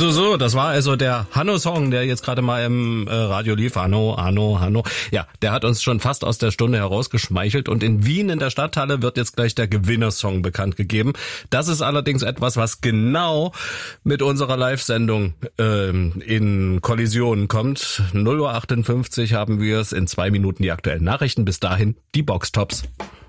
So, das war also der Hanno-Song, der jetzt gerade mal im Radio lief. Hanno. Ja, der hat uns schon fast aus der Stunde herausgeschmeichelt und in Wien in der Stadthalle wird jetzt gleich der Gewinnersong bekannt gegeben. Das ist allerdings etwas, was genau mit unserer Live-Sendung in Kollision kommt. 0:58 Uhr haben wir es, in 2 Minuten die aktuellen Nachrichten. Bis dahin die Boxtops.